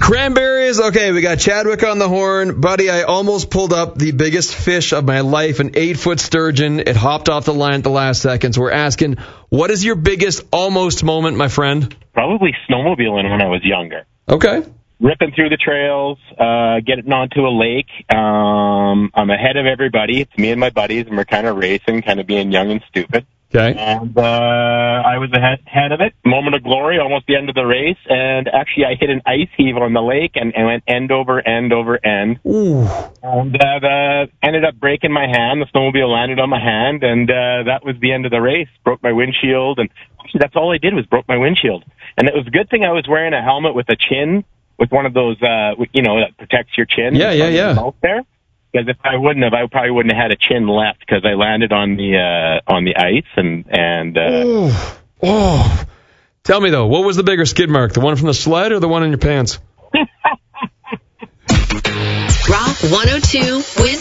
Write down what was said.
Cranberries. Okay, we got Chadwick on the horn. Buddy, I almost pulled up the biggest fish of my life, an 8-foot sturgeon. It hopped off the line at the last second. So we're asking, what is your biggest almost moment, my friend? Probably snowmobiling when I was younger. Okay. Ripping through the trails, getting onto a lake. I'm ahead of everybody. It's me and my buddies, and we're kind of racing, kind of being young and stupid. Okay. And I was ahead of it. Moment of glory, almost the end of the race. And actually, I hit an ice heave on the lake and went end over end over end. Ooh. And ended up breaking my hand. The snowmobile landed on my hand, and that was the end of the race. Broke my windshield, and actually, that's all I did was broke my windshield. And it was a good thing I was wearing a helmet with a chin, with one of those, that protects your chin. Yeah. Mouth there. Because if I probably wouldn't have had a chin left because I landed on the ice and. Oh. Tell me though, what was the bigger skid mark? The one from the sled or the one in your pants? Rock 102 with